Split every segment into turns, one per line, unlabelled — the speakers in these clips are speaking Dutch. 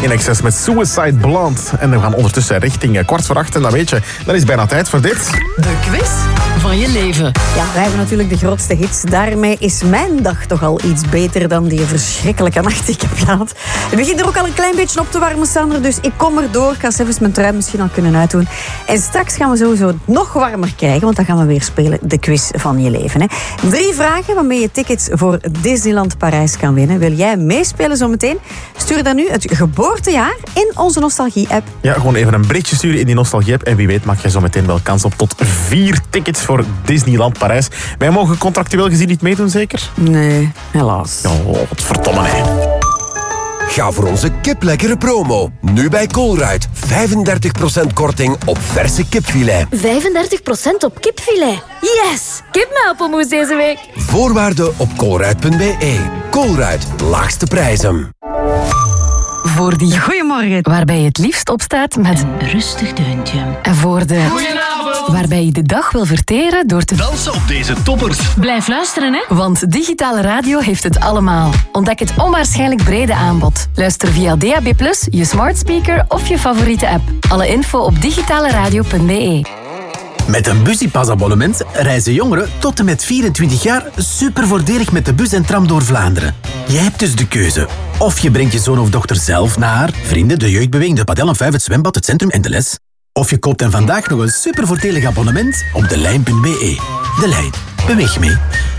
In excess met Suicide Blonde. En we gaan ondertussen richting 7:15. En dan weet je, dan is het bijna tijd voor dit.
De quiz van je leven.
Ja, wij hebben natuurlijk de grootste hits. Daarmee is mijn dag toch al iets beter dan die verschrikkelijke nacht die ik heb gehad. Het begint er ook al een klein beetje op te warmen, Sander. Dus ik kom erdoor. Ik ga zelfs mijn trui misschien al kunnen uitdoen. En straks gaan we sowieso het nog warmer krijgen. Want dan gaan we weer spelen de quiz van je leven. Hè. 3 vragen waarmee je tickets voor Disneyland Parijs kan winnen. Wil jij meespelen zometeen? Stuur dan nu het geboortejaar in onze Nostalgie-app.
Ja, gewoon even een berichtje sturen in die Nostalgie-app. En wie weet maak je zo meteen wel kans op tot 4 tickets voor Disneyland Parijs. Wij mogen contractueel gezien niet meedoen, zeker?
Nee, helaas.
Oh, wat verdomme, hè.
Ga voor onze kiplekkere promo. Nu bij Colruyt. 35% korting op verse kipfilet.
35% op kipfilet. Yes! Kip met appelmoes deze week.
Voorwaarden op colruyt.be. Colruyt. Laagste prijzen.
Voor die
Goedemorgen.
waarbij je het liefst opstaat met een rustig deuntje. En voor de waarbij je de dag wil verteren door te
Dansen op deze toppers.
blijf luisteren, hè? Want digitale radio heeft het allemaal. Ontdek het onwaarschijnlijk brede aanbod. Luister via DAB+, je smart speaker of je favoriete app. Alle info op digitaleradio.be.
Met een Busypass-abonnement reizen jongeren tot en met 24 jaar super voordelig met de bus en tram door Vlaanderen. Je hebt dus de keuze. Of je brengt je zoon of dochter zelf naar vrienden, de jeugdbeweging, de padel en 5, het zwembad, het centrum en de les. Of je koopt hen vandaag nog een super voordelig abonnement op delijn.be. De Lijn. Beweeg mee.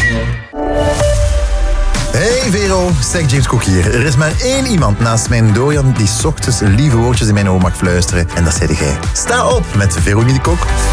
Hey Vero, zeg James Cook hier. Er is maar 1 iemand naast mijn Dorian die 's ochtends lieve woordjes in mijn oor mag fluisteren. En dat zei jij. Sta op met Veronique de Kok.